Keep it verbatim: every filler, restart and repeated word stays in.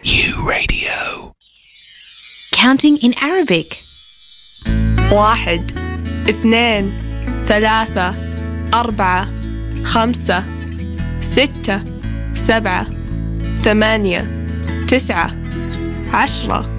You Radio. Counting in Arabic. واحد اثنين ثلاثة أربعة خمسة ستة سبعة ثمانية تسعة عشرة